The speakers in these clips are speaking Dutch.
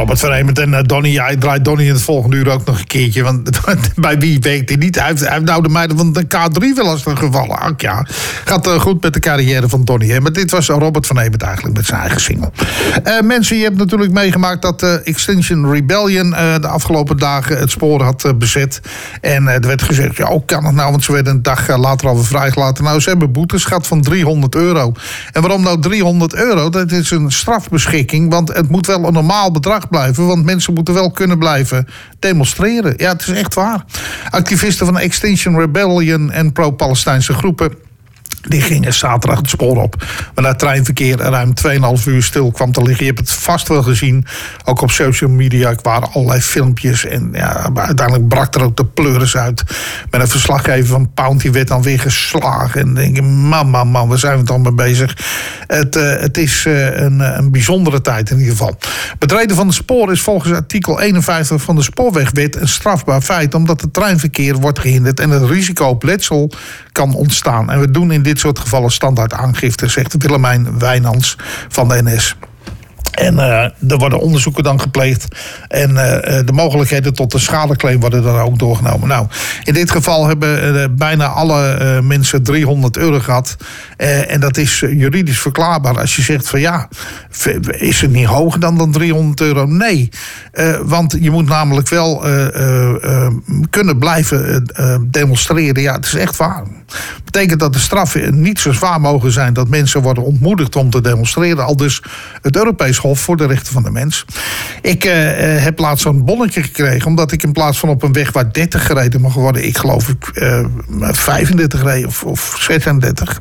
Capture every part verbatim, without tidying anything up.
Robert van Hemert en uh, Donnie. Ja, hij draait Donnie in het volgende uur ook nog een keertje. Want bij wie werkt hij niet? Hij heeft, hij heeft nou de meiden van de K drie wel eens gevallen. Ach ja, gaat uh, goed met de carrière van Donnie. Hè? Maar dit was Robert van Hemert eigenlijk met zijn eigen single. Uh, mensen, je hebt natuurlijk meegemaakt dat uh, Extinction Rebellion uh, de afgelopen dagen het spoor had uh, bezet. En uh, er werd gezegd, ja, hoe kan het nou? Want ze werden een dag uh, later alweer vrijgelaten. Nou, ze hebben boetes gehad van driehonderd euro. En waarom nou driehonderd euro? Dat is een strafbeschikking, want het moet wel een normaal bedrag blijven, want mensen moeten wel kunnen blijven demonstreren. Ja, het is echt waar. Activisten van Extinction Rebellion en pro-Palestijnse groepen, die gingen zaterdag het spoor op. Maar het treinverkeer ruim twee komma vijf uur stil kwam te liggen. Je hebt het vast wel gezien. Ook op social media. Er waren allerlei filmpjes. En ja, uiteindelijk brak er ook de pleuris uit. Met een verslaggever van Pound. Die werd dan weer geslagen. En dan denk je, man, man, man, waar zijn we dan mee bezig? Het, uh, het is uh, een, een bijzondere tijd in ieder geval. Betreden van het spoor is volgens artikel eenenvijftig van de Spoorwegwet een strafbaar feit. Omdat het treinverkeer wordt gehinderd. En het risico op letsel kan ontstaan. En we doen in dit soort gevallen standaard aangifte, zegt Willemijn Wijnands van de N S. En uh, er worden onderzoeken dan gepleegd. En uh, de mogelijkheden tot een schadeclaim worden dan ook doorgenomen. Nou, in dit geval hebben uh, bijna alle uh, mensen driehonderd euro gehad. Uh, en dat is juridisch verklaarbaar. Als je zegt van ja, is het niet hoger dan dan driehonderd euro? Nee, uh, want je moet namelijk wel uh, uh, uh, kunnen blijven uh, demonstreren. Ja, het is echt waar. Dat betekent dat de straffen niet zo zwaar mogen zijn dat mensen worden ontmoedigd om te demonstreren. Al dus het Europees Hof voor de Rechten van de Mens. Ik uh, heb laatst zo'n bonnetje gekregen, omdat ik in plaats van op een weg waar dertig gereden mag worden, ik geloof ik uh, vijfendertig reed of, of zesendertig.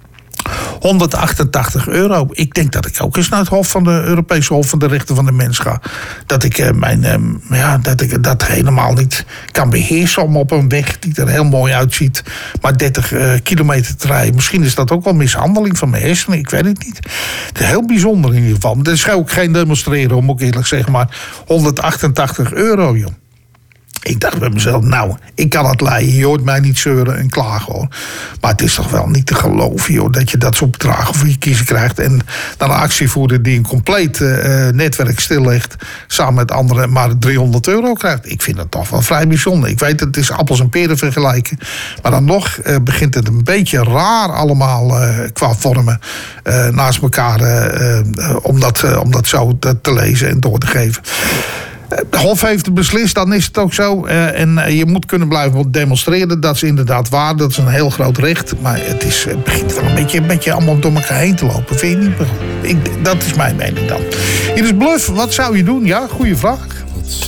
honderdachtentachtig euro. Ik denk dat ik ook eens naar het Hof van de Europese Hof van de Rechten van de Mens ga. Dat ik uh, mijn uh, ja, dat ik dat helemaal niet kan beheersen om op een weg die er heel mooi uitziet, maar dertig uh, kilometer te rijden. Misschien is dat ook wel mishandeling van mijn hersenen. Ik weet het niet. Het is heel bijzonder in ieder geval. Het is ook geen demonstreren, om ook eerlijk zeggen, maar honderdachtentachtig euro, joh. Ik dacht bij mezelf, nou, ik kan het leiden. Je hoort mij niet zeuren en klagen, hoor. Maar het is toch wel niet te geloven, joh, dat je dat soort bedragen voor je kiezen krijgt. En dan een actievoerder die een compleet uh, netwerk stillegt, samen met anderen, maar driehonderd euro krijgt. Ik vind dat toch wel vrij bijzonder. Ik weet, het is appels en peren vergelijken. Maar dan nog uh, begint het een beetje raar allemaal uh, qua vormen uh, naast elkaar uh, uh, om, dat, uh, om dat zo te, te lezen en door te geven. De Hof heeft het beslist, dan is het ook zo. Uh, en uh, je moet kunnen blijven demonstreren. Dat is inderdaad waar, dat is een heel groot recht. Maar het, is, het begint wel een beetje, een beetje allemaal door elkaar heen te lopen. Vind je niet? Ik, dat is mijn mening dan. Hier is Bluff, wat zou je doen? Ja, goede vraag.